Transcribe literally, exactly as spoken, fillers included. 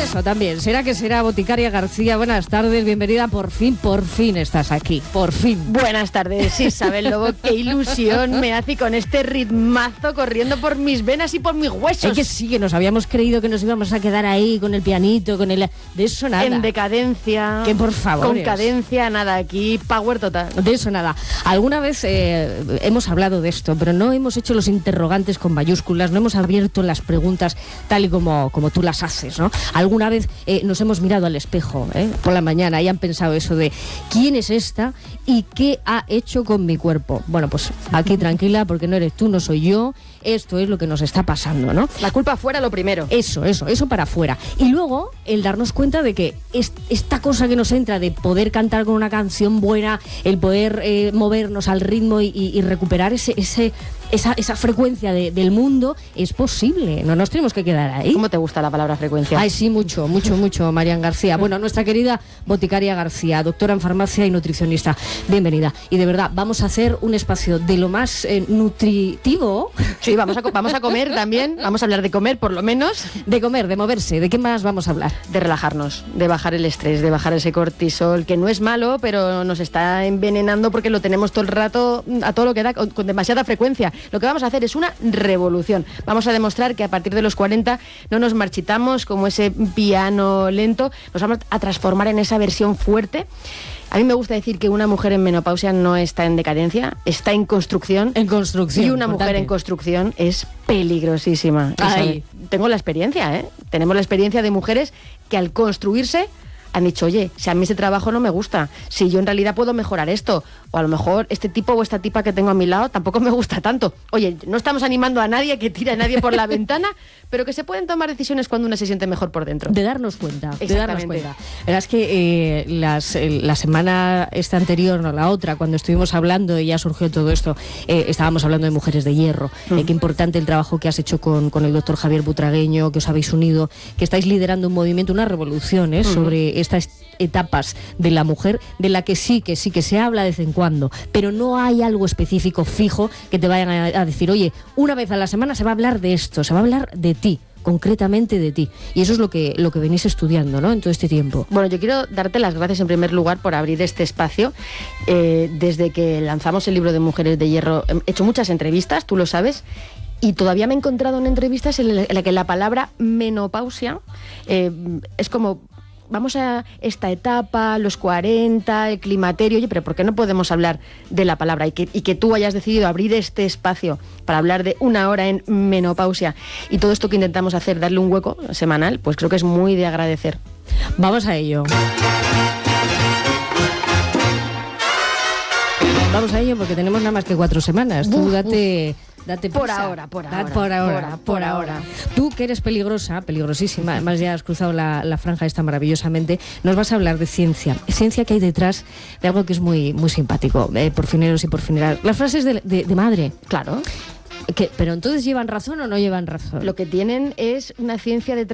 eso también. ¿Será que será? Boticaria García, buenas tardes, bienvenida. Por fin, por fin estás aquí. Por fin. Buenas tardes, Isabel Lobo. Qué ilusión me hace con este ritmazo corriendo por mis venas y por mis huesos. Es que sí, que nos habíamos creído que nos íbamos a quedar ahí con el pianito, con el... De eso nada. En decadencia. Que por favor. Con cadencia, nada. Aquí, power total. De eso nada. Alguna vez eh, hemos hablado de esto, pero no hemos hecho los interrogantes con mayúsculas, no hemos abierto las preguntas tal y como, como tú las haces, ¿no? Alguna vez eh, nos hemos mirado al espejo ¿eh? por la mañana y han pensado eso de ¿quién es esta y qué ha hecho con mi cuerpo? Bueno, pues aquí tranquila, porque no eres tú, no soy yo. Esto es lo que nos está pasando, ¿no? La culpa fuera lo primero. Eso, eso, eso para afuera. Y luego el darnos cuenta de que es, esta cosa que nos entra de poder cantar con una canción buena, el poder eh, movernos al ritmo y, y, y recuperar ese, ese, esa, esa frecuencia de, del mundo, es posible. No nos tenemos que quedar ahí. ¿Cómo te gusta la palabra frecuencia? Ay, sí, mucho, mucho, mucho, Marian García. Bueno, nuestra querida Boticaria García, doctora en farmacia y nutricionista. Bienvenida. Y de verdad, vamos a hacer un espacio de lo más eh, nutritivo. Sí, vamos a, vamos a comer también. Vamos a hablar de comer, por lo menos. De comer, de moverse. ¿De qué más vamos a hablar? De relajarnos, de bajar el estrés, de bajar ese cortisol, que no es malo, pero nos está envenenando porque lo tenemos todo el rato, a todo lo que da, con, con demasiada frecuencia. Lo que vamos a hacer es una revolución. Vamos a demostrar que a partir de los cuarenta no nos marchitamos como ese piano lento, nos vamos a transformar en esa versión fuerte. A mí me gusta decir que una mujer en menopausia no está en decadencia, está en construcción. En construcción. Y una importante. mujer en construcción es peligrosísima. Ay. Tengo la experiencia, ¿eh? Tenemos la experiencia de mujeres que al construirse han dicho, oye, si a mí ese trabajo no me gusta, si yo en realidad puedo mejorar esto, o a lo mejor este tipo o esta tipa que tengo a mi lado tampoco me gusta tanto. Oye, no estamos animando a nadie que tire a nadie por la ventana, pero que se pueden tomar decisiones cuando uno se siente mejor por dentro. De darnos cuenta, de darnos cuenta. Verás que eh, las, eh, la semana esta anterior, no la otra, cuando estuvimos hablando y ya surgió todo esto, eh, estábamos hablando de Mujeres de Hierro. Mm. Eh, qué importante el trabajo que has hecho con, con el doctor Javier Butragueño, que os habéis unido, que estáis liderando un movimiento, una revolución ¿eh? Mm. sobre estas etapas de la mujer, de la que sí, que sí, que se habla de vez en cuando, pero no hay algo específico, fijo, que te vayan a, a decir, oye, una vez a la semana se va a hablar de esto, se va a hablar de ti, concretamente de ti. Y eso es lo que, lo que venís estudiando, ¿no?, en todo este tiempo. Bueno, yo quiero darte las gracias en primer lugar por abrir este espacio. Eh, desde que lanzamos el libro de Mujeres de Hierro, he hecho muchas entrevistas, tú lo sabes, y todavía me he encontrado en entrevistas en la que la palabra menopausia eh, es como... Vamos a esta etapa, los cuarenta, el climaterio, oye, pero ¿por qué no podemos hablar de la palabra? Y que, y que tú hayas decidido abrir este espacio para hablar de una hora en menopausia y todo esto que intentamos hacer, darle un hueco semanal, pues creo que es muy de agradecer. Vamos a ello. Vamos a ello porque tenemos nada más que cuatro semanas. Tú date... Date por ahora, por ahora, por ahora, por ahora, por ahora. Tú que eres peligrosa, peligrosísima, además ya has cruzado la, la franja esta maravillosamente, nos vas a hablar de ciencia, ciencia que hay detrás de algo que es muy, muy simpático, eh, porfineros y porfineras. Las frases de, de, de madre, claro. ¿Qué? ¿Pero entonces llevan razón o no llevan razón? Lo que tienen es una ciencia detrás